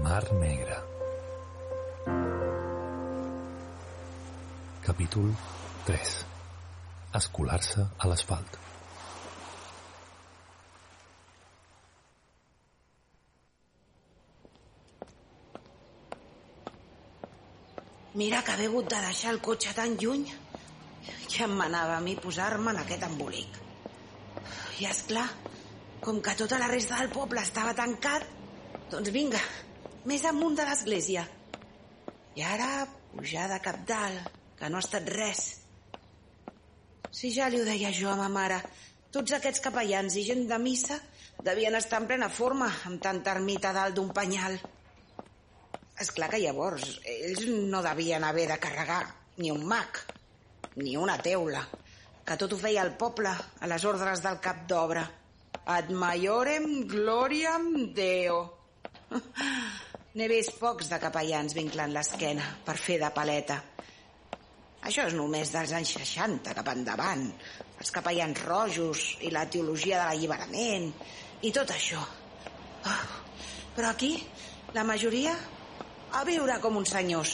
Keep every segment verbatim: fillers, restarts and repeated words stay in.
Mar Negra. Capítol tres. Escolar-se a l'asfalt. Mira que haver hagut de deixar el cotxe tan lluny. Ja em manava a mi posar-me en aquest embolic. I és clar, com que tota la resta del poble estava tancat, doncs vinga, més amunt de l'església. I ara pujar de cap dalt, que no ha estat res. Si ja li ho deia jo a ma mare, tots aquests capellans i gent de missa devien estar en plena forma amb tanta ermita dalt d'un penyal. És clar que llavors ells no devien haver de carregar ni un mag, ni una teula, que tot ho feia el poble a les ordres del cap d'obra. Ad maiorem gloriam Deo. N'he vist pocs de capellans vinclant l'esquena per fer de paleta. Això és només dels anys seixanta cap endavant, els capellans rojos i la teologia de l'alliberament i tot això. Oh, però aquí la majoria a viure com uns senyors.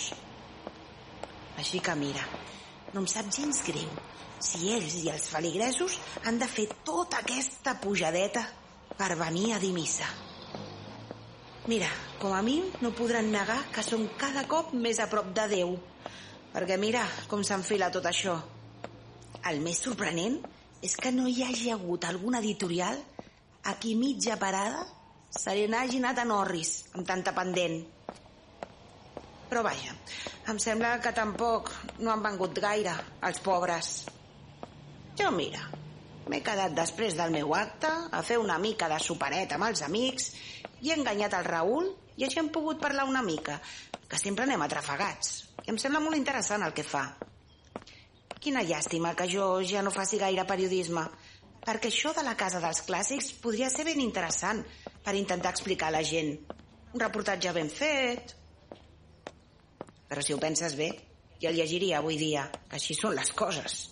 Així que mira, no em sap gens greu si ells i els feligresos han de fer tota aquesta pujadeta per venir a dir missa. Mira, com a mi no podran negar que som cada cop més a prop de Déu, perquè mira com s'enfila tot això. El més sorprenent és que no hi hagi hagut algun editorial a qui mitja parada se li n'hagi anat a Norris amb tanta pendent. Però vaja, em sembla que tampoc no han vengut gaire, els pobres. Jo, mira, m'he quedat després del meu acte a fer una mica de soparet amb els amics i he enganyat el Raül i així hem pogut parlar una mica, que sempre anem atrafegats. I em sembla molt interessant el que fa. Quina llàstima que jo ja no faci gaire periodisme, perquè això de la Casa dels Clàssics podria ser ben interessant per intentar explicar a la gent. Un reportatge ben fet. Però si ho penses bé, ja el llegiria avui dia, que així són les coses.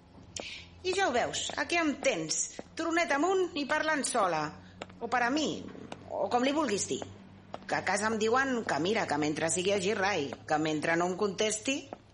I ja ho veus, aquí em tens, turonet amunt i parlant sola. O per a mi, o com li vulguis dir. Que a casa em diuen que mira, que mentre sigui a Girrai, que mentre no em contesti...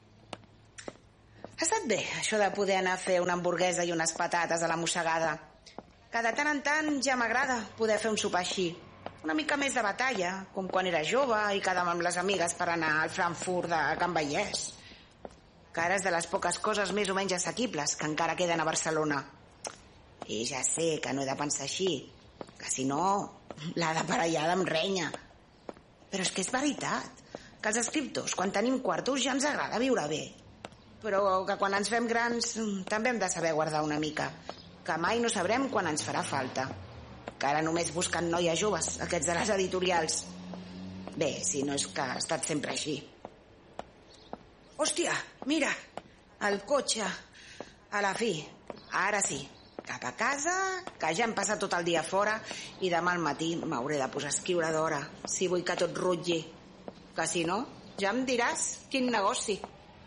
Ha estat bé, això de poder anar a fer una hamburguesa i unes patates a la mossegada. Que de tant en tant ja m'agrada poder fer un sopar així. Una mica més de batalla, com quan era jove i quedàvem amb les amigues per anar al Frankfurt de Can Vallès. Que ara és de les poques coses més o menys assequibles que encara queden a Barcelona. I ja sé que no he de pensar així, que si no, l'ha d'aparellada em renya. Però és que és veritat, que els escriptors, quan tenim quartos, ja ens agrada viure bé. Però que quan ens fem grans també hem de saber guardar una mica, que mai no sabrem quan ens farà falta. Que ara només busquen noies joves, aquests de les editorials. Bé, si no és que ha estat sempre així. Hòstia, mira, el cotxe, a la fi, ara sí, cap a casa, que ja hem passat tot el dia fora i demà al matí m'hauré de posar a escriure d'hora, si vull que tot rutlli. Que si no, ja em diràs quin negoci.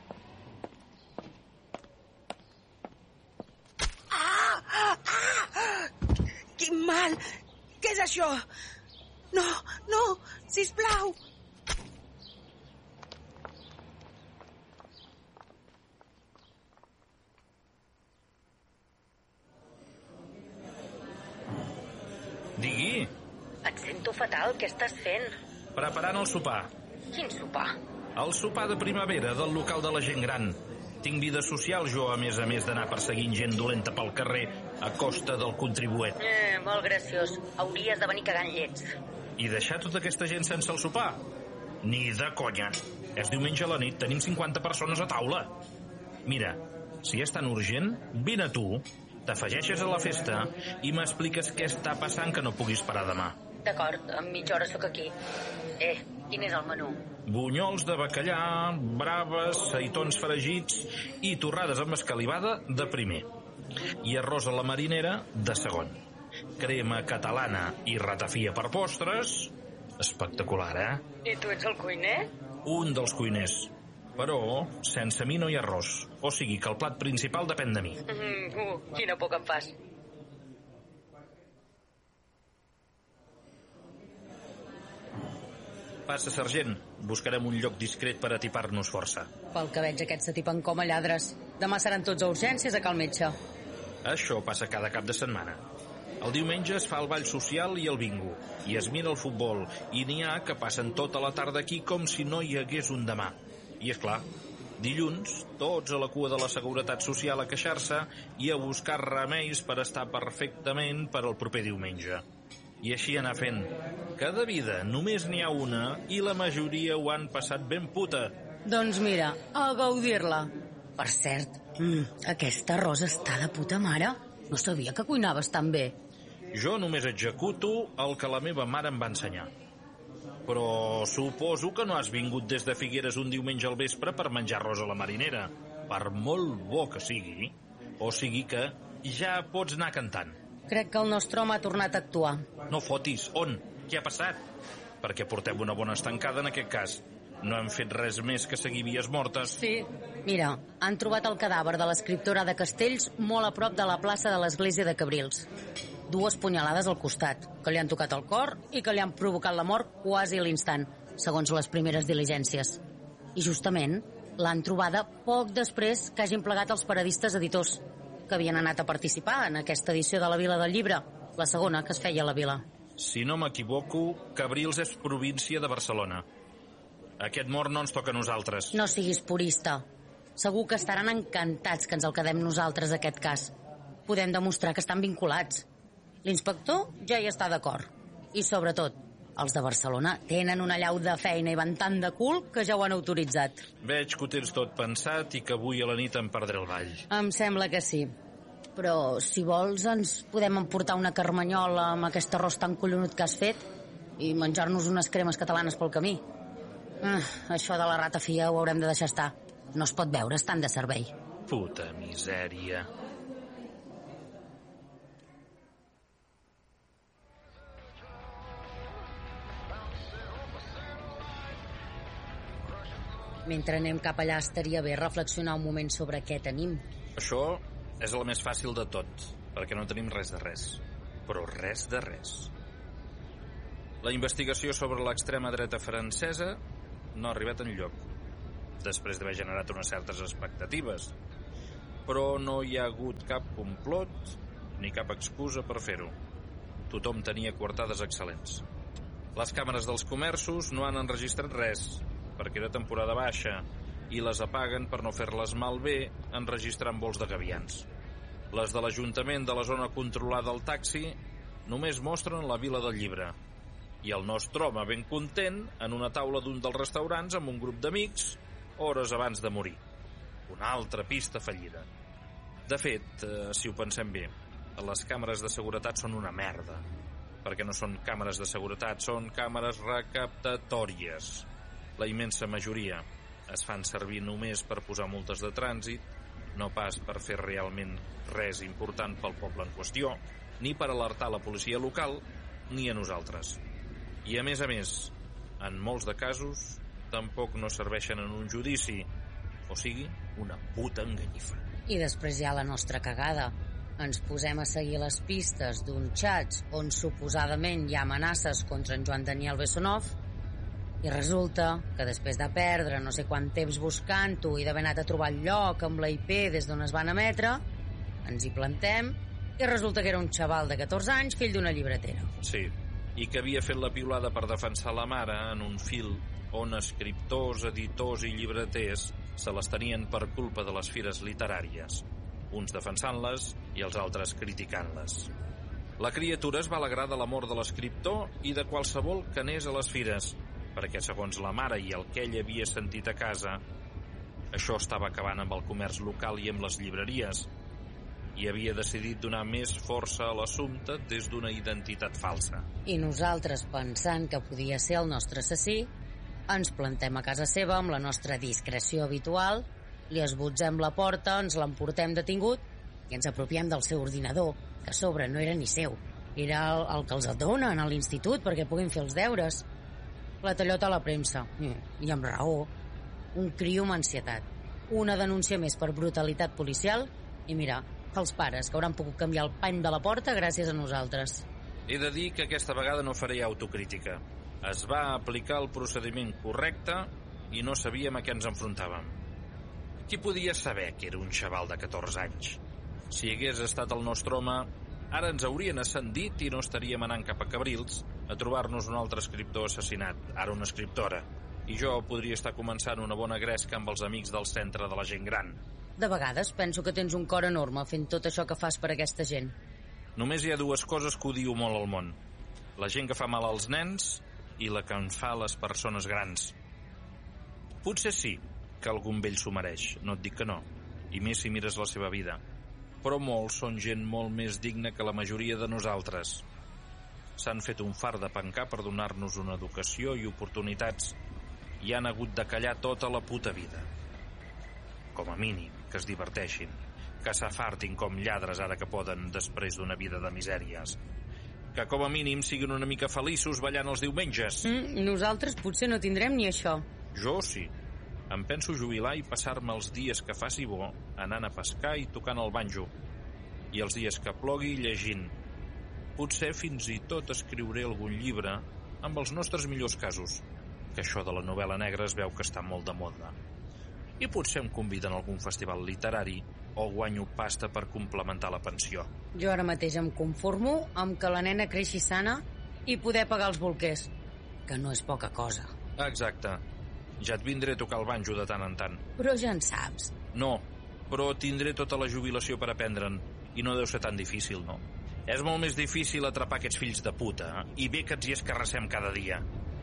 Ah! Ah! Quin mal! Què és això? No, no, sisplau! Digui. Et sento fatal, què estàs fent? Preparant el sopar. Quin sopar? El sopar de primavera del local de la gent gran. Tinc vida social jo, a més a més d'anar perseguint gent dolenta pel carrer a costa del contribuent. Eh, molt graciós. Hauries de venir cagant llets. I deixar tota aquesta gent sense el sopar? Ni de conya. És diumenge a la nit, tenim cinquanta persones a taula. Mira, si és tan urgent, vine tu, t'afegeixes a la festa i m'expliques què està passant que no puguis parar demà. D'acord, en mitja hora sóc aquí. Eh, quin és el menú? Bunyols de bacallà, braves, seitons fregits i torrades amb escalivada de primer. I arròs a la marinera de segon. Crema catalana i ratafia per postres. Espectacular, eh? I tu ets el cuiner? Un dels cuiners. Però sense mi no hi ha arròs. O sigui que el plat principal depèn de mi. Mm, uh, quina por que em fas. Passa, sergent. Buscarem un lloc discret per atipar-nos força. Pel que veig, aquests s'atipen com a lladres. Demà seran tots a urgències a cal metge. Això passa cada cap de setmana. El diumenge es fa el ball social i el bingo, i es mira el futbol, i n'hi ha que passen tota la tarda aquí com si no hi hagués un demà. I és clar, dilluns, tots a la cua de la Seguretat Social a queixar-se i a buscar remeis per estar perfectament per al proper diumenge. I així anar fent. Cada vida només n'hi ha una i la majoria ho han passat ben puta. Doncs mira, a gaudir-la. Per cert, mm, aquesta rosa està de puta mare. No sabia que cuinaves tan bé. Jo només executo el que la meva mare em va ensenyar. Però suposo que no has vingut des de Figueres un diumenge al vespre per menjar arròs a la marinera, per molt bo que sigui. O sigui que ja pots anar cantant. Crec que el nostre home ha tornat a actuar. No fotis, on? Què ha passat? Perquè portem una bona estancada en aquest cas. No hem fet res més que seguir vies mortes. Sí. Mira, han trobat el cadàver de l'escriptora de Castells molt a prop de la plaça de l'església de Cabrils. Dues punyalades al costat, que li han tocat el cor i que li han provocat la mort quasi a l'instant, segons les primeres diligències. I justament l'han trobada poc després que hagin plegat els paradistes editors, que havien anat a participar en aquesta edició de la Vila del Llibre, la segona que es feia a la vila. Si no m'equivoco, Cabrils és província de Barcelona. Aquest mort no ens toca a nosaltres. No siguis purista. Segur que estaran encantats que ens el quedem nosaltres, aquest cas. Podem demostrar que estan vinculats. L'inspector ja hi està d'acord. I, sobretot, els de Barcelona tenen una llau de feina i van tan de cul que ja ho han autoritzat. Veig que ho tens tot pensat i que avui a la nit em perdré el ball. Em sembla que sí. Però, si vols, ens podem emportar una carmanyola amb aquest arròs tan collonut que has fet i menjar-nos unes cremes catalanes pel camí. Ah, això de la ratafia ho haurem de deixar estar. No es pot veure, estan de servei. Puta misèria. Mentre anem cap allà estaria bé reflexionar un moment sobre què tenim. Això és el més fàcil de tot, perquè no tenim res de res. Però res de res. La investigació sobre l'extrema dreta francesa no ha arribat enlloc, després d'haver generat unes certes expectatives. Però no hi ha hagut cap complot ni cap excusa per fer-ho. Tothom tenia coartades excel·lents. Les càmeres dels comerços no han enregistrat res, perquè era temporada baixa, i les apaguen per no fer-les malbé enregistrant vols de gavians. Les de l'Ajuntament de la zona controlada al taxi només mostren la Vila del Llibre, i el nostre home ben content en una taula d'un dels restaurants amb un grup d'amics hores abans de morir. Una altra pista fallida. De fet, eh, si ho pensem bé, les càmeres de seguretat són una merda, perquè no són càmeres de seguretat, són càmeres recaptatòries. La immensa majoria es fan servir només per posar multes de trànsit, no pas per fer realment res important pel poble en qüestió, ni per alertar la policia local, ni a nosaltres. I a més a més, en molts de casos, tampoc no serveixen en un judici, o sigui, una puta enganyifa. I després hi ha la nostra cagada. Ens posem a seguir les pistes d'un xats on suposadament hi ha amenaces contra en Joan Daniel Bessonov, i resulta que després de perdre no sé quant temps buscant-ho i d'haver anat a trobar el lloc amb la I P des d'on es van emetre, ens hi plantem i resulta que era un xaval de catorze anys, fill d'una llibretera. Sí, i que havia fet la piulada per defensar la mare en un fil on escriptors, editors i llibreters se les tenien per culpa de les fires literàries, uns defensant-les i els altres criticant-les. La criatura es va alegrar de la mort de l'escriptor i de qualsevol que anés a les fires, perquè segons la mare i el que ell havia sentit a casa, això estava acabant amb el comerç local i amb les llibreries, i havia decidit donar més força a l'assumpte des d'una identitat falsa. I nosaltres, pensant que podia ser el nostre assassí, ens plantem a casa seva amb la nostra discreció habitual, li esbotzem la porta, ens l'emportem detingut i ens apropiem del seu ordinador, que a sobre no era ni seu, era el, el que els donen a l'institut perquè puguin fer els deures. La tallota a la premsa, i amb raó. Un criu amb ansietat. Una denúncia més per brutalitat policial i mira, els pares que hauran pogut canviar el pany de la porta gràcies a nosaltres. He de dir que aquesta vegada no faré autocrítica. Es va aplicar el procediment correcte i no sabíem a què ens enfrontàvem. Qui podia saber que era un xaval de catorze anys? Si hagués estat el nostre home, ara ens haurien ascendit i no estaríem anant cap a Cabrils a trobar-nos un altre escriptor assassinat, ara una escriptora. I jo podria estar començant una bona gresca amb els amics del centre de la gent gran. De vegades penso que tens un cor enorme fent tot això que fas per aquesta gent. Només hi ha dues coses que odio molt al món. La gent que fa mal als nens i la que en fa a les persones grans. Potser sí que algun vell s'ho mereix, no et dic que no, i més si mires la seva vida. Però molts són gent molt més digna que la majoria de nosaltres. S'han fet un fart de pencar per donar-nos una educació i oportunitats i han hagut de callar tota la puta vida. Com a mínim, que es diverteixin, que s'afartin com lladres ara que poden després d'una vida de misèries. Que com a mínim siguin una mica feliços ballant els diumenges. Mm, nosaltres potser no tindrem ni això. Jo sí. Em penso jubilar i passar-me els dies que faci bo anant a pescar i tocant el banjo. I els dies que plogui llegint. Potser fins i tot escriuré algun llibre amb els nostres millors casos, que això de la novel·la negra es veu que està molt de moda. I potser em conviden a algun festival literari o guanyo pasta per complementar la pensió. Jo ara mateix em conformo amb que la nena creixi sana i poder pagar els bolquers, que no és poca cosa. Exacte. Ja et vindré a tocar el banjo de tant en tant. Però ja en saps. No, però tindré tota la jubilació per aprendre'n i no deu ser tan difícil, no? És molt més difícil atrapar aquests fills de puta, eh? I bé que ens hi escarrassem cada dia.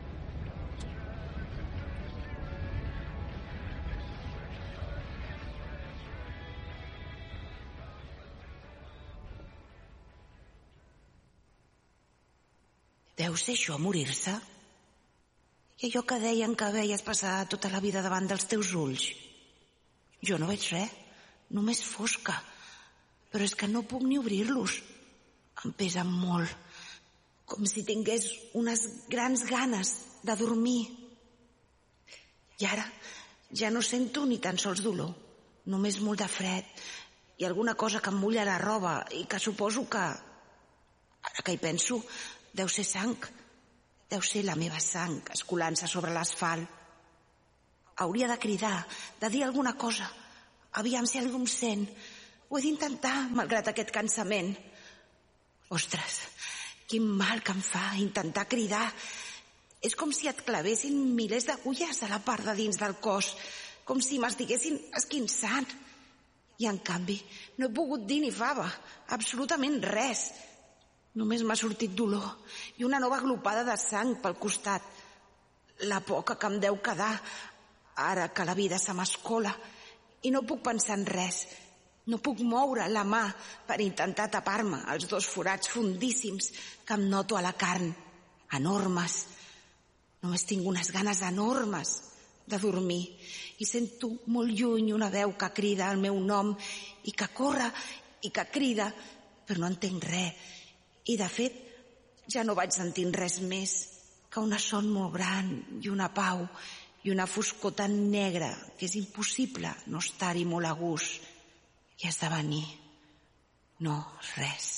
Deu ser això, morir-se? I allò que deien que veies passar tota la vida davant dels teus ulls. Jo no veig res, només fosca. Però és que no puc ni obrir-los. Em pesen molt, com si tingués unes grans ganes de dormir. I ara ja no sento ni tan sols dolor, només molt de fred i alguna cosa que em mulla la roba i que suposo que, ara que hi penso, deu ser sang. Deu ser la meva sang escolant-se sobre l'asfalt. Hauria de cridar, de dir alguna cosa. Aviam si algú em sent. Ho he d'intentar, malgrat aquest cansament. Ostres, quin mal que em fa intentar cridar. És com si et clavessin milers d'agulles a la part de dins del cos, com si m'estiguessin esquinçant. I en canvi no he pogut dir ni fava, absolutament res. Només m'ha sortit dolor i una nova glopada de sang pel costat. La poca que em deu quedar ara que la vida se m'escola i no puc pensar en res. No puc moure la mà per intentar tapar-me els dos forats fondíssims que em noto a la carn. Enormes. Només tinc unes ganes enormes de dormir i sento molt lluny una veu que crida el meu nom i que corre i que crida, però no entenc res. I, de fet, ja no vaig sentint res més que una son molt gran i una pau i una foscor tan negra que és impossible no estar-hi molt a gust i esdevenir. No, res.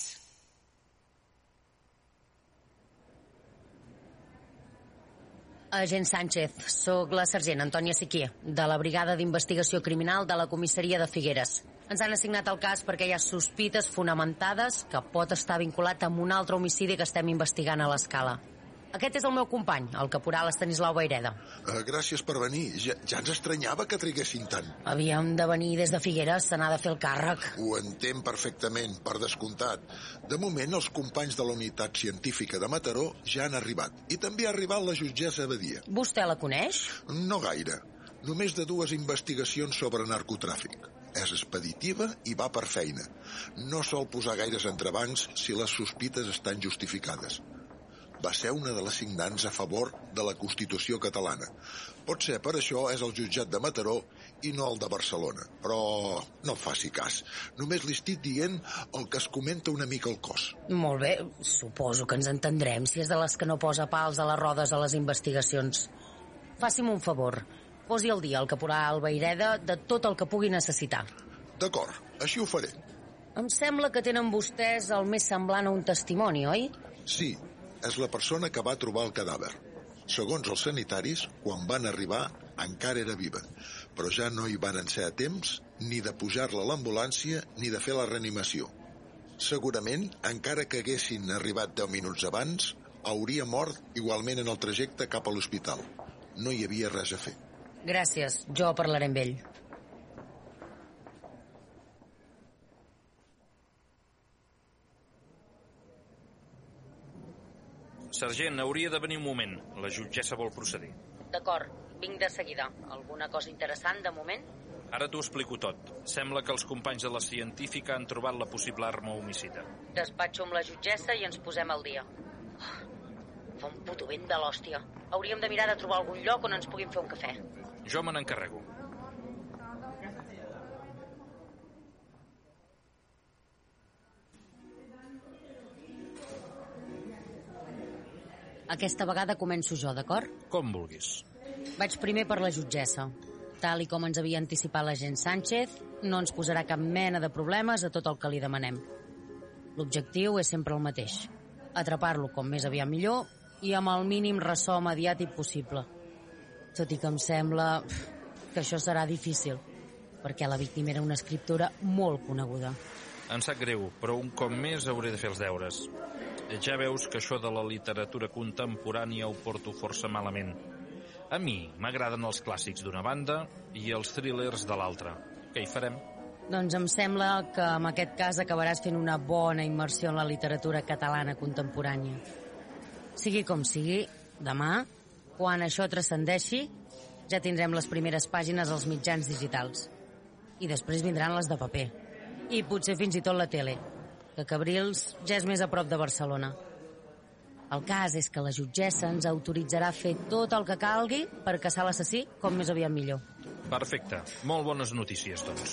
Agent Sánchez, sóc la sergent Antònia Siquier, de la Brigada d'Investigació Criminal de la Comissaria de Figueres. Ens han assignat el cas perquè hi ha sospites fonamentades que pot estar vinculat amb un altre homicidi que estem investigant a l'Escala. Aquest és el meu company, el caporal Estanislau Vayreda. Uh, gràcies per venir. Ja, ja ens estranyava que triguessin tant. Havíem de venir des de Figueres, se n'ha de fer el càrrec. Ho entenc perfectament, per descomptat. De moment, els companys de la unitat científica de Mataró ja han arribat. I també ha arribat la jutgessa Badia. Vostè la coneix? No gaire. Només de dues investigacions sobre narcotràfic. És expeditiva i va per feina. No sol posar gaires entrebancs si les sospites estan justificades. Va ser una de les signants a favor de la Constitució catalana. Potser per això és el jutjat de Mataró i no el de Barcelona. Però no faci cas. Només li estic dient el que es comenta una mica al cos. Molt bé, suposo que ens entendrem si és de les que no posa pals a les rodes a les investigacions. Faci'm un favor. Posi al dia el caporal Vayreda de tot el que pugui necessitar. D'acord, així ho faré. Em sembla que tenen vostès el més semblant a un testimoni, oi? Sí, és la persona que va trobar el cadàver. Segons els sanitaris, quan van arribar encara era viva, però ja no hi van ser a temps ni de pujar-la a l'ambulància ni de fer la reanimació. Segurament, encara que haguessin arribat deu minuts abans, hauria mort igualment en el trajecte cap a l'hospital. No hi havia res a fer. Gràcies, jo parlaré amb ell. Sergent, hauria de venir un moment. La jutgessa vol procedir. D'acord, vinc de seguida. Alguna cosa interessant de moment? Ara t'ho explico tot. Sembla que els companys de la científica han trobat la possible arma homicida. Despatxo amb la jutgessa i ens posem al dia. Fa un puto vent de l'hòstia. Hauríem de mirar de trobar algun lloc on ens puguin fer un cafè. Jo me n'encarrego. Aquesta vegada començo jo, d'acord? Com vulguis. Vaig primer per la jutgessa. Tal i com ens havia anticipat l'agent Sánchez, no ens posarà cap mena de problemes a tot el que li demanem. L'objectiu és sempre el mateix. Atrapar-lo com més aviat millor i amb el mínim ressò mediàtic possible. Tot i que em sembla que això serà difícil, perquè la víctima era una escriptora molt coneguda. Em sap greu, però un cop més hauré de fer els deures. Ja veus que això de la literatura contemporània ho porto força malament. A mi m'agraden els clàssics d'una banda i els thrillers de l'altra. Què hi farem? Doncs em sembla que en aquest cas acabaràs fent una bona immersió en la literatura catalana contemporània. Sigui com sigui, demà, quan això transcendeixi, ja tindrem les primeres pàgines als mitjans digitals. I després vindran les de paper. I potser fins i tot la tele, que Cabrils ja és més a prop de Barcelona. El cas és que la jutgessa ens autoritzarà a fer tot el que calgui per caçar l'assassí com més aviat millor. Perfecte. Molt bones notícies, doncs.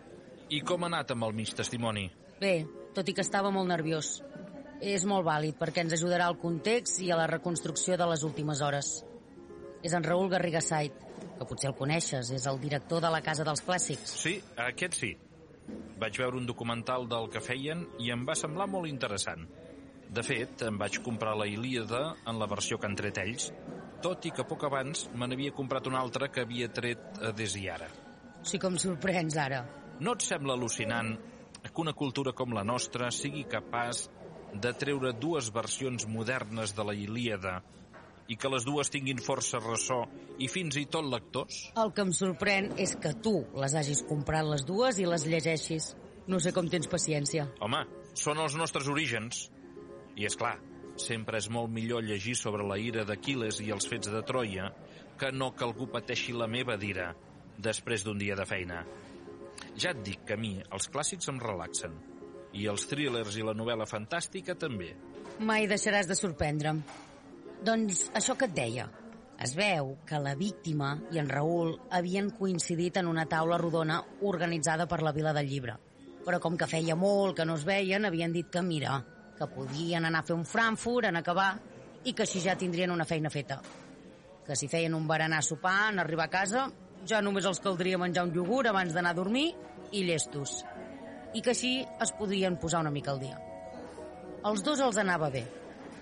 I com ha anat amb el mig testimoni? Bé, tot i que estava molt nerviós. És molt vàlid perquè ens ajudarà al context i a la reconstrucció de les últimes hores. És en Raül Garriga Sait, que potser el coneixes, és el director de la Casa dels Clàssics. Sí, aquest sí. Vaig veure un documental del que feien i em va semblar molt interessant. De fet, em vaig comprar la Ilíada en la versió que han tret ells, tot i que poc abans me n'havia comprat una altra que havia tret a Des i Ara. Sí que em sorprens, ara. No et sembla al·lucinant que una cultura com la nostra sigui capaç de treure dues versions modernes de la Ilíada i que les dues tinguin força ressò i fins i tot lectors? El que em sorprèn és que tu les hagis comprat les dues i les llegeixis. No sé com tens paciència. Home, són els nostres orígens. I és clar, sempre és molt millor llegir sobre la ira d'Aquil·les i els fets de Troia que no que algú pateixi la meva d'ira després d'un dia de feina. Ja et dic que a mi els clàssics em relaxen. I els thrillers i la novel·la fantàstica també. Mai deixaràs de sorprendre'm. Doncs això que et deia. Es veu que la víctima i en Raül havien coincidit en una taula rodona organitzada per la Vila del Llibre. Però com que feia molt que no es veien, havien dit que mira, que podien anar a fer un Frankfurt en acabar i que així ja tindrien una feina feta. Que si feien un berenar a sopar, en arribar a casa, ja només els caldria menjar un iogurt abans d'anar a dormir i llestos. I que així es podrien posar una mica al dia. Als dos els anava bé.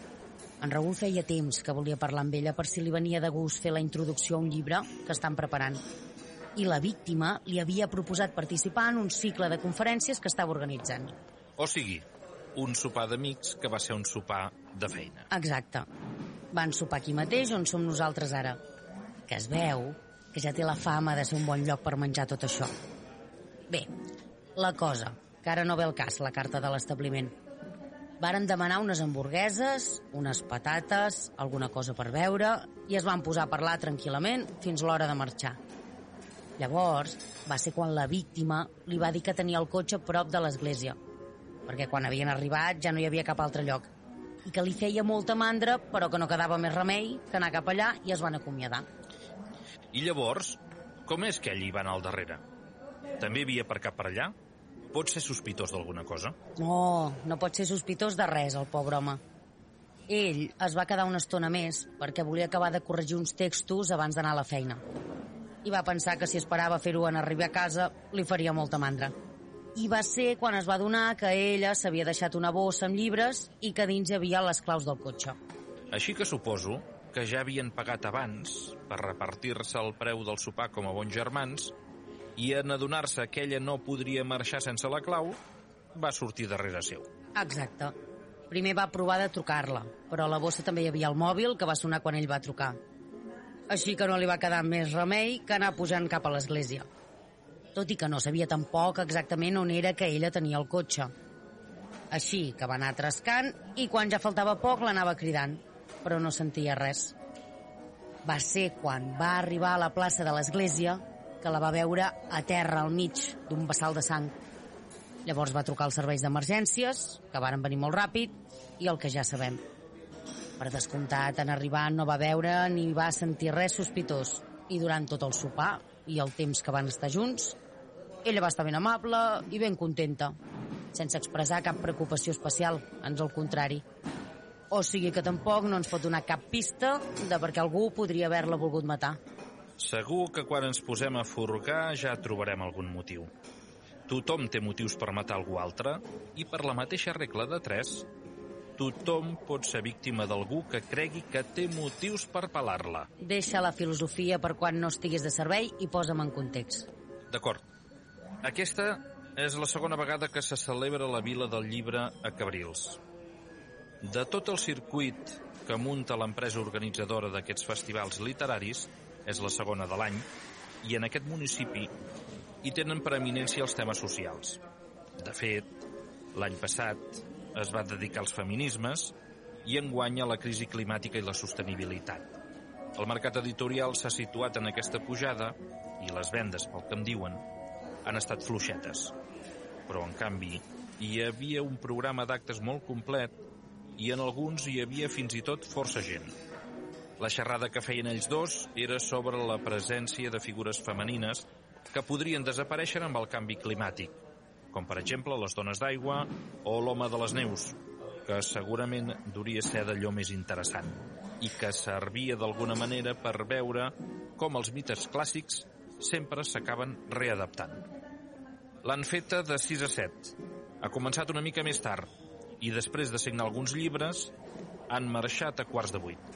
En Raül feia temps que volia parlar amb ella per si li venia de gust fer la introducció a un llibre que estan preparant. I la víctima li havia proposat participar en un cicle de conferències que estava organitzant. O sigui, un sopar d'amics que va ser un sopar de feina. Exacte. Van sopar aquí mateix on som nosaltres ara. Que es veu que ja té la fama de ser un bon lloc per menjar tot això. Bé, la cosa, que ara no ve el cas, la carta de l'establiment. Varen demanar unes hamburgueses, unes patates, alguna cosa per beure, i es van posar a parlar tranquil·lament fins l'hora de marxar. Llavors, va ser quan la víctima li va dir que tenia el cotxe prop de l'església, perquè quan havien arribat ja no hi havia cap altre lloc, i que li feia molta mandra, però que no quedava més remei que anar cap allà, i es van acomiadar. I llavors, com és que ell hi va anar al darrere? També havia aparcat per allà? Pot ser sospitós d'alguna cosa? No, no pot ser sospitós de res, el pobre home. Ell es va quedar una estona més perquè volia acabar de corregir uns textos abans d'anar a la feina. I va pensar que si esperava fer-ho en arribar a casa li faria molta mandra. I va ser quan es va adonar que ella s'havia deixat una bossa amb llibres i que dins hi havia les claus del cotxe. Així que suposo que ja havien pagat abans per repartir-se el preu del sopar com a bons germans, i en adonar-se que ella no podria marxar sense la clau, va sortir darrere seu. Exacte. Primer va provar de trucar-la, però a la bossa també hi havia el mòbil que va sonar quan ell va trucar. Així que no li va quedar més remei que anar pujant cap a l'església. Tot i que no sabia tampoc exactament on era que ella tenia el cotxe. Així que va anar trascant i quan ja faltava poc l'anava cridant, però no sentia res. Va ser quan va arribar a la plaça de l'església que la va veure a terra al mig d'un vessal de sang. Llavors va trucar als serveis d'emergències, que varen venir molt ràpid, i el que ja sabem. Per descomptat, en arribar no va veure ni va sentir res sospitós, i durant tot el sopar i el temps que van estar junts, ella va estar ben amable i ben contenta, sense expressar cap preocupació especial, ans al contrari. O sigui que tampoc no ens pot donar cap pista de per què algú podria haver-la volgut matar. Segur que quan ens posem a furgar ja trobarem algun motiu. Tothom té motius per matar algú altre, i per la mateixa regla de tres, tothom pot ser víctima d'algú que cregui que té motius per pelar-la. Deixa la filosofia per quan no estiguis de servei i posa'm en context. D'acord. Aquesta és la segona vegada que se celebra la Vila del Llibre a Cabrils. De tot el circuit que munta l'empresa organitzadora d'aquests festivals literaris, és la segona de l'any, i en aquest municipi hi tenen preeminència els temes socials. De fet, l'any passat es va dedicar als feminismes i enguany a la crisi climàtica i la sostenibilitat. El mercat editorial s'ha situat en aquesta pujada i les vendes, pel que em diuen, han estat fluixetes. Però, en canvi, hi havia un programa d'actes molt complet i en alguns hi havia fins i tot força gent. La xerrada que feien ells dos era sobre la presència de figures femenines que podrien desaparèixer amb el canvi climàtic, com per exemple les dones d'aigua o l'home de les neus, que segurament duria ser d'allò més interessant i que servia d'alguna manera per veure com els mites clàssics sempre s'acaben readaptant. L'han feta de sis a set. Ha començat una mica més tard i després de signar alguns llibres han marxat a quarts de vuit.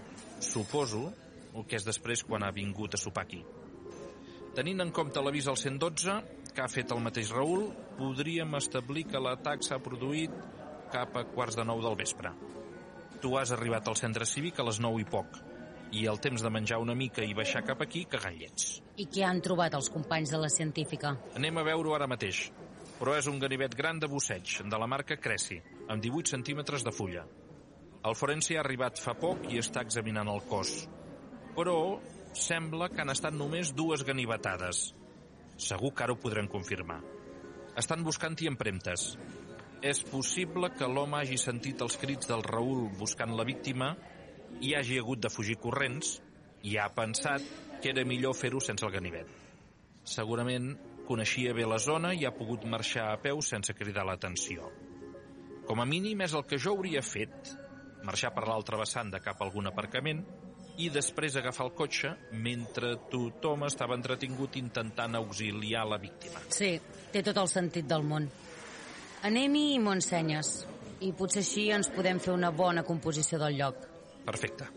Suposo que és després quan ha vingut a sopar aquí. Tenint en compte l'avís al cent dotze, que ha fet el mateix Raül, podríem establir que l'atac s'ha produït cap a quarts de nou del vespre. Tu has arribat al centre cívic a les nou i poc, i el temps de menjar una mica i baixar cap aquí cagant llets. I què han trobat els companys de la científica? Anem a veure-ho ara mateix, però és un ganivet gran de busseig, de la marca Cressy, amb divuit centímetres de fulla. El forense ha arribat fa poc i està examinant el cos, però sembla que han estat només dues ganivetades. Segur que ara ho podrem confirmar. Estan buscant-hi empremtes. És possible que l'home hagi sentit els crits del Raül buscant la víctima i hagi hagut de fugir corrents i ha pensat que era millor fer-ho sense el ganivet. Segurament coneixia bé la zona i ha pogut marxar a peu sense cridar l'atenció. Com a mínim és el que jo hauria fet, marxar per l'altra vessant de cap a algun aparcament i després agafar el cotxe mentre tothom estava entretingut intentant auxiliar la víctima. Sí, té tot el sentit del món. Anem-hi i m'ho ensenyes. I potser així ens podem fer una bona composició del lloc. Perfecte.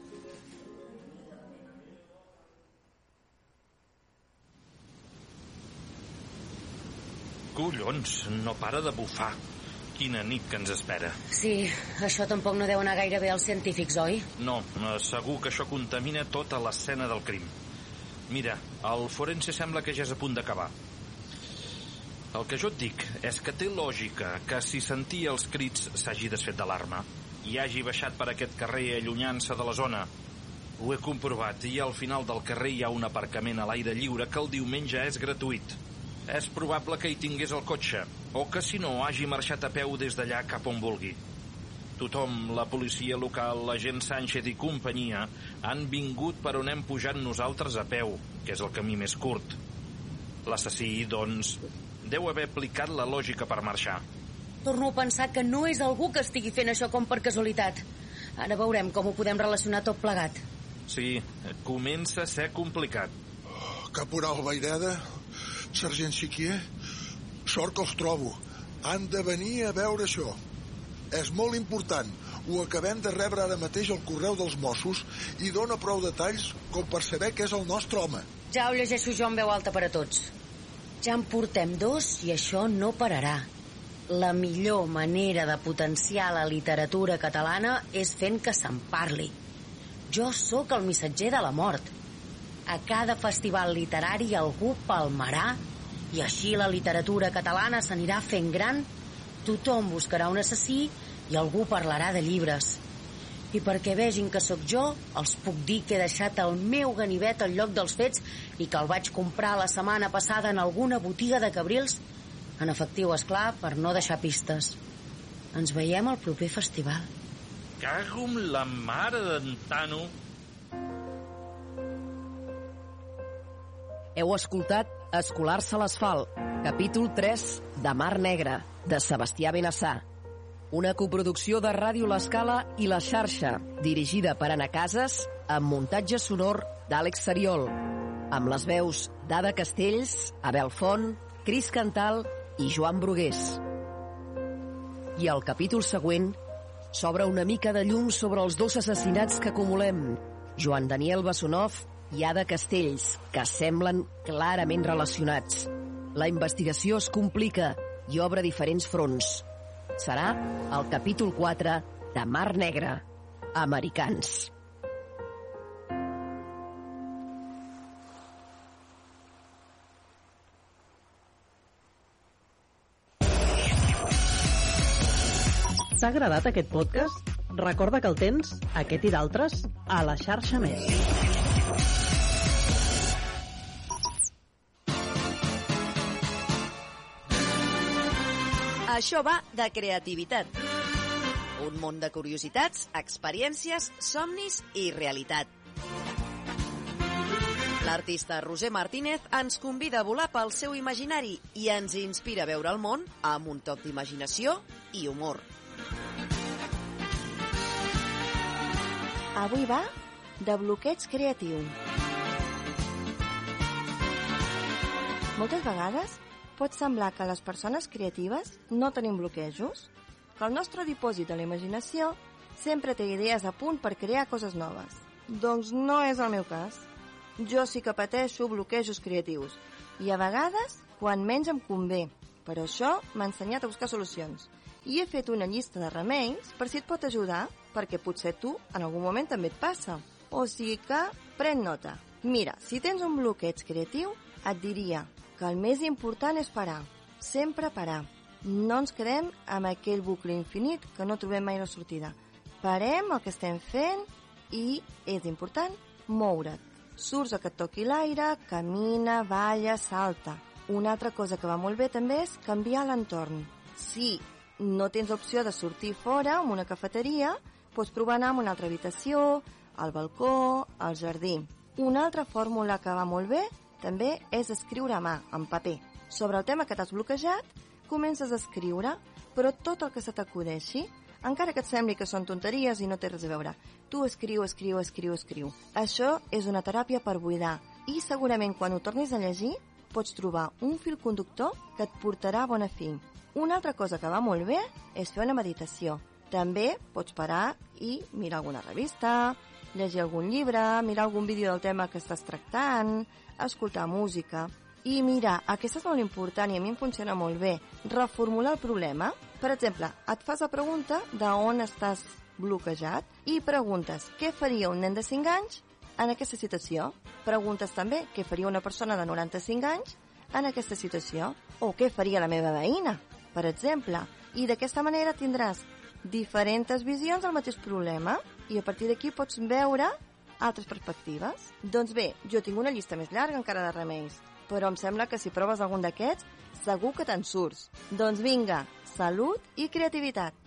Collons, no para de bufar. Quina nit que ens espera. Sí, això tampoc no deu anar gaire bé als científics, oi? No, segur que això contamina tota l'escena del crim. Mira, el forense sembla que ja és a punt d'acabar. El que jo et dic és que té lògica que si sentia els crits s'hagi desfet d'alarma i hagi baixat per aquest carrer allunyant-se de la zona. Ho he comprovat i al final del carrer hi ha un aparcament a l'aire lliure que el diumenge és gratuït. És probable que hi tingués el cotxe, o que si no hagi marxat a peu des d'allà cap on vulgui. Tothom, la policia local, l'agent Sánchez i companyia, han vingut per on hem pujat nosaltres a peu, que és el camí més curt. L'assassí, doncs, deu haver aplicat la lògica per marxar. Torno a pensar que no és algú que estigui fent això com per casualitat. Ara veurem com ho podem relacionar tot plegat. Sí, comença a ser complicat. Oh, Caporal Vaireda, sergent Xiquier, sort que els trobo. Han de venir a veure això. És molt important. Ho acabem de rebre ara mateix al correu dels Mossos i dona prou detalls com per saber què és el nostre home. Ja ho llegeixo jo en veu alta per a tots. Ja en portem dos i això no pararà. La millor manera de potenciar la literatura catalana és fent que se'n parli. Jo sóc el missatger de la mort. A cada festival literari algú palmarà i així la literatura catalana s'anirà fent gran. Tothom buscarà un assassí i algú parlarà de llibres. I perquè vegin que sóc jo, els puc dir que he deixat el meu ganivet al lloc dels fets i que el vaig comprar la setmana passada en alguna botiga de Cabrils, en efectiu, esclar, per no deixar pistes. Ens veiem al proper festival. Cago amb la mare d'en Tano. Heu escoltat Escolar-se a l'asfalt, capítol tres de Mar Negra, de Sebastià Benassar. Una coproducció de Ràdio L'Escala i La Xarxa, dirigida per Anna Casas, amb muntatge sonor d'Àlex Seriol, amb les veus d'Ada Castells, Abel Font, Cris Cantal i Joan Brugués. I al capítol següent s'obre una mica de llum sobre els dos assassinats que acumulem, Joan Daniel Bessonov i Ada Castells, que semblen clarament relacionats. La investigació es complica i obre diferents fronts. Serà el capítol quatre de Mar Negra, Americans. T'ha agradat aquest podcast? Recorda que el tens, aquest i d'altres, a la xarxa Més. Això va de creativitat. Un món de curiositats, experiències, somnis i realitat. L'artista Roser Martínez ens convida a volar pel seu imaginari i ens inspira a veure el món amb un toc d'imaginació i humor. Avui va de bloqueig creatiu. Moltes vegades pot semblar que les persones creatives no tenim bloquejos, que el nostre dipòsit de la imaginació sempre té idees a punt per crear coses noves. Doncs no és el meu cas. Jo sí que pateixo bloquejos creatius i a vegades quan menys em convé. Per això m'ha ensenyat a buscar solucions. I he fet una llista de remeis per si et pot ajudar, perquè potser tu en algun moment també et passa. O sigui que pren nota. Mira, si tens un bloqueig creatiu, et diria que el més important és parar, sempre parar. No ens quedem amb aquell bucle infinit que no trobem mai la sortida. Parem el que estem fent i és important moure't. Surts a que et toqui l'aire, camina, balla, salta. Una altra cosa que va molt bé també és canviar l'entorn. Si no tens opció de sortir fora, en una cafeteria, pots provar anar a una altra habitació, al balcó, al jardí. Una altra fórmula que va molt bé també és escriure a mà, en paper. Sobre el tema que t'has bloquejat, comences a escriure, però tot el que se t'acudeixi, encara que et sembli que són tonteries i no té res a veure. Tu escriu, escriu, escriu, escriu. Això és una teràpia per buidar. I segurament quan ho tornis a llegir, pots trobar un fil conductor que et portarà a bona fi. Una altra cosa que va molt bé és fer una meditació. També pots parar i mirar alguna revista, llegir algun llibre, mirar algun vídeo del tema que estàs tractant, escoltar música. I mira, aquesta és molt important i a mi em funciona molt bé. Reformular el problema. Per exemple, et fas la pregunta d'on estàs bloquejat i preguntes què faria un nen de cinc anys en aquesta situació. Preguntes també què faria una persona de noranta-cinc anys en aquesta situació. O què faria la meva veïna, per exemple. I d'aquesta manera tindràs diferents visions del mateix problema i a partir d'aquí pots veure altres perspectives. Doncs bé, jo tinc una llista més llarga encara de remeis, però em sembla que si proves algun d'aquests, segur que te'n surts. Doncs vinga, salut i creativitat!